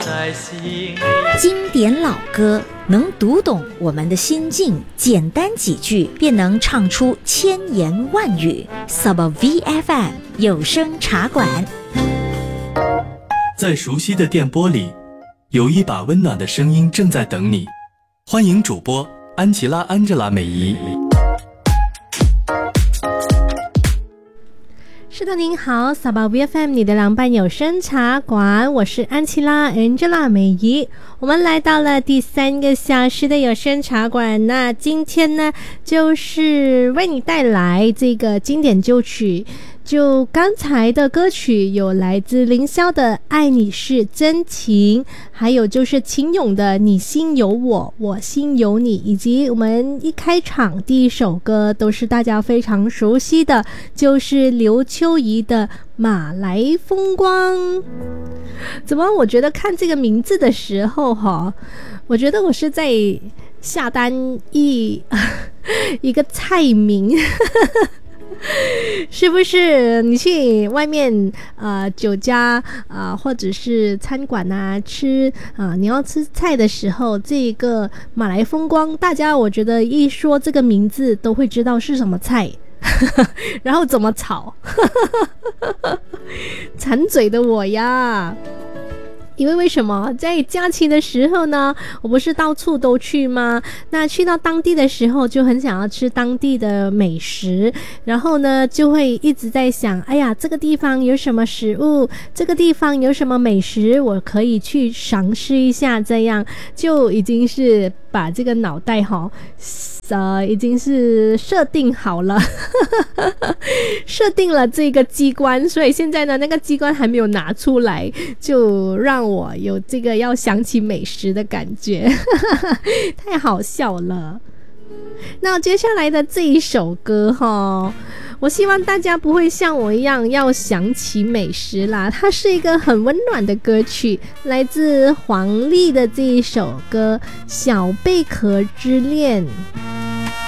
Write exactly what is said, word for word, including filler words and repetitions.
在心里。 经典老歌能读懂我们的心境，简单几句便能唱出千言万语。 Sub V F M 有声茶馆， 在熟悉的电波里，有一把温暖的声音正在等你。欢迎主播安琪拉、安吉拉、美仪。 是的，您好，撒巴 V F M 你的凉拌有声茶馆，我是安琪拉 Angela 美仪。我们来到了第三个小时的有声茶馆，那今天呢，就是为你带来这个经典旧曲。就刚才的歌曲有来自凌霄的《爱你是真情》，还有就是秦勇的《你心有我，我心有你》，以及我们一开场第一首歌都是大家非常熟悉的，就是刘秋怡的《马来风光》。怎么我觉得看这个名字的时候哈，我觉得我是在下单一一个菜名是不是？你去外面呃酒家啊、呃、或者是餐馆啊吃啊、呃，你要吃菜的时候，这个马来风光，大家我觉得一说这个名字都会知道是什么菜然后怎么炒馋嘴的我呀。因为为什么在假期的时候呢，我不是到处都去吗？那去到当地的时候就很想要吃当地的美食，然后呢就会一直在想，哎呀，这个地方有什么食物，这个地方有什么美食，我可以去尝试一下，这样就已经是把这个脑袋齁呃，已经是设定好了设定了这个机关，所以现在呢那个机关还没有拿出来，就让我有这个要想起美食的感觉太好笑了。那接下来的这一首歌齁，我希望大家不会像我一样要想起美食啦，它是一个很温暖的歌曲，来自黄丽的这一首歌《小贝壳之恋》。